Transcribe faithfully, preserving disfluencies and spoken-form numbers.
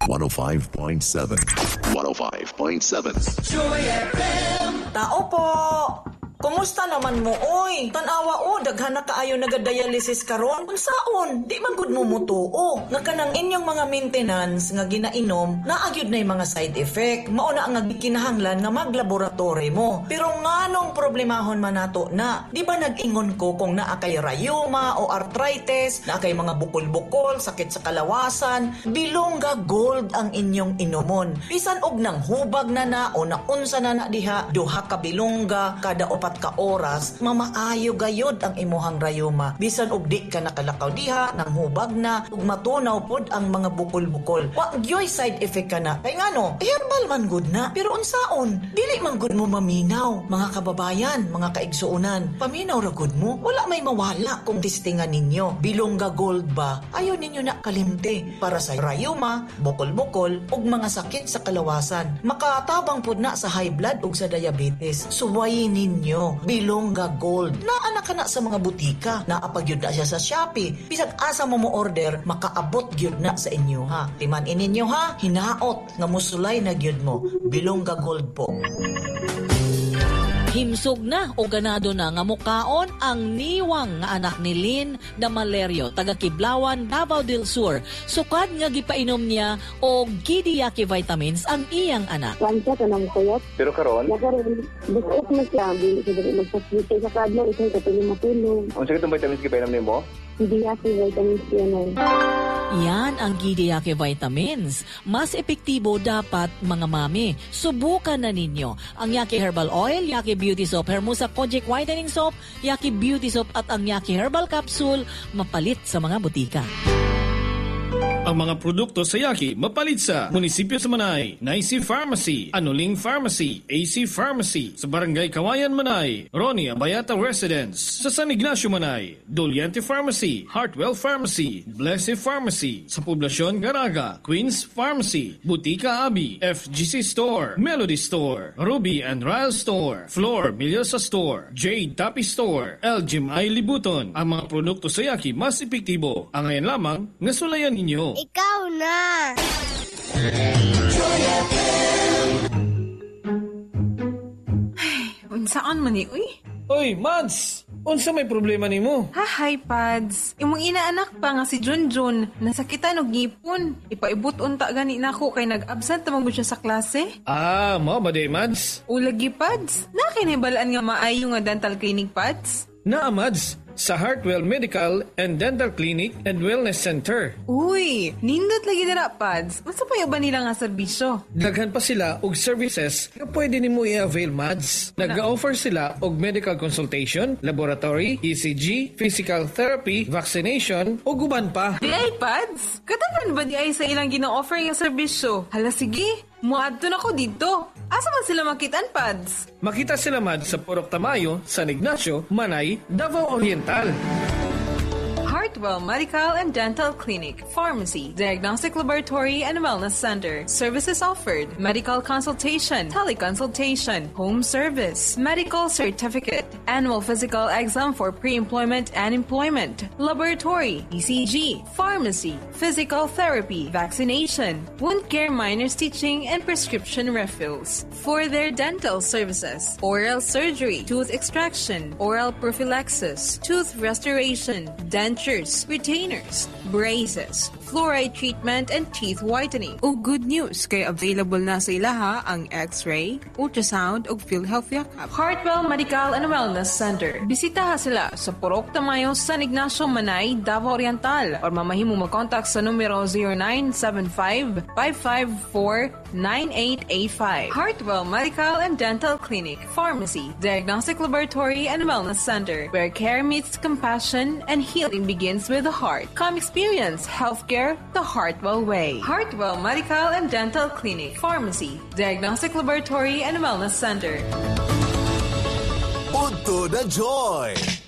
one oh five point seven. one oh five point seven. Joy F M. Tao po! Kumusta naman mo, oy? Tanawa o, daghan na kaayo nagadialysis karon. Unsaon? Di man gud mo mutuo. Nga kanang inyong mga maintenance nga ginainom, naagyod na yung mga side effect. Mao na ang gikinahanglan nga maglaboratory mo. Pero nganong problemahon man nato na? Di ba nag-ingon ko kung naa kay rheuma o arthritis, naa kay mga bukol-bukol, sakit sa kalawasan, Bilongga Gold ang inyong inomon. Bisan og nang hubag na na o naunsa na na diha, duha ka bilongga kada opat ka oras, mamaayo gayod ang imuhang rayuma. Bisan og di ka nakalakaw diha, nang hubag na, ug matunaw pod ang mga bukol-bukol. Wa gyoy side effect ka na. Kay ngano, herbal man good na. Pero unsaon, dili man good mo maminaw. Mga kababayan, mga kaigsuunan, paminaw ra good mo. Wala may mawala kung testingan ninyo. Bilongga Gold ba? Ayaw ninyo na kalimte para sa rayuma, bukol-bukol, ug mga sakit sa kalawasan. Makatabang pod na sa high blood ug sa diabetes. Suwayin ninyo Bilongga Gold. Naana ka na sa mga butika. Naapagyud na siya sa Shopee. Bisag asa mo mo order, makaabot gyud na sa inyo ha. Timan ininyo ha, hinaot nga musulay na gyud mo. Bilongga Gold po. Himsog na o ganado na nga mukaon ang niwang nga anak ni Lynn na Malerio, taga Kiblawan, Davao del Sur. Sukad nga gipainom niya o Gidiyaki vitamins ang iyang anak. Wansa ka nang kuyot. Pero karon, nakaroon, bukot na siya. Dili siya dili magpasilite sa kadlo. Ito ka pwede matulog. Ang sakit ng vitamins gipainom nimo? Gidiyaki vitamins yan ay. Yan ang Gidiyaki vitamins. Mas epektibo dapat mga mami. Subukan na ninyo ang Yaki Herbal Oil, Yaki Beauty Soap, Hermosa Kojic Whitening Soap, Yaki Beauty Soap at ang Yaki Herbal Capsule mapalit sa mga butika. Ang mga produkto sa Yaki mapalit sa Munisipyo sa Manay, Naisi Pharmacy, Anuling Pharmacy, A C Pharmacy, sa Barangay Kawayan, Manay, Ronnie Abayata Residence, sa San Ignacio, Manay, Doliente Pharmacy, Heartwell Pharmacy, Blessed Pharmacy, sa Poblasyon Garaga, Queens Pharmacy, Butika Abi, F G C Store, Melody Store, Ruby and Ryle Store, Flor Milyosa Store, Jade Tapi Store, El Jimay Libuton. Ang mga produkto sa Yaki mas epektibo. Ang ngayon lamang, nasulayan ninyo. Ikaw na! Ay, unsaan man ni, uy? Oy, Mads! Unsa may problema nimo? Hahay, Pads. Imong inaanak pa nga si Junjun. Nasakitan og ngipon. Ipaibot unta gani nako kay nag-absent naman gud siya sa klase. Ah, mo ba day, Mads? Ulagi, Pads. Nakinibalaan nga maayo nga dental clinic, Pads? Naa, Mads. Sa Heartwell Medical and Dental Clinic and Wellness Center. Uy, nindot lagi dira, Pads. Unsa pa ba nila nga serbisyo? Daghan pa sila og services nga pwede nimo i-avail, Mads. Nag-offer sila og medical consultation, laboratory, E C G, physical therapy, vaccination, o guban pa. Di ay, Pads? Katagan ba di ay sa ilang gina-offer nga serbisyo? Hala, sige. Muadto na ko dito. Asa man sila makitaan, Pads? Makita sila, Mads, sa Purok Tamayo, San Ignacio, Manay, Davao Oriental. Heartwell Medical and Dental Clinic, Pharmacy, Diagnostic Laboratory and Wellness Center. Services offered: medical consultation, teleconsultation, home service, medical certificate, annual physical exam for pre-employment and employment, laboratory, E C G, pharmacy, physical therapy, vaccination, wound care, minor stitching, and prescription refills. For their dental services: oral surgery, tooth extraction, oral prophylaxis, tooth restoration, dentures, retainers, braces, fluoride treatment, and teeth whitening. O good news, kay available na sa ilaha ang X-ray, ultrasound, ug PhilHealth Yakap. Heartwell Medical and Wellness Center. Bisitaha sila sa Purok Tamayo, San Ignacio, Manay, Davao Oriental, or mamahimo mag-contact sa numero zero nine seven five, five five four, nine eight eight five. Heartwell Medical and Dental Clinic, Pharmacy, Diagnostic Laboratory and Wellness Center, where care meets compassion and healing begins with the heart. Come experience healthcare the Heartwell way. Heartwell Medical and Dental Clinic, Pharmacy, Diagnostic Laboratory and Wellness Center. Punto na Joy!